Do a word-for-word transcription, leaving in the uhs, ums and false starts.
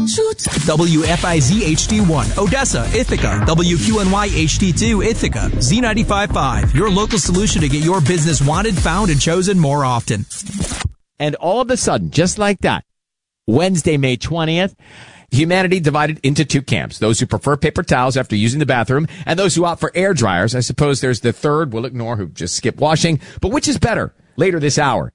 W F I Z H D one, Odessa, Ithaca. W Q N Y H D two, Ithaca. Z ninety-five point five, your local solution to get your business wanted, found, and chosen more often. And all of a sudden, just like that, Wednesday, May twentieth, humanity divided into two camps. Those who prefer paper towels after using the bathroom, and those who opt for air dryers. I suppose there's the third, we'll ignore, who just skip washing. But which is better? Later this hour,